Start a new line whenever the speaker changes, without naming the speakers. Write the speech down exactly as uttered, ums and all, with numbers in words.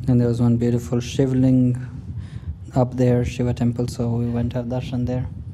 And there was one beautiful shivling up there, Shiva temple, so we went to have darshan there.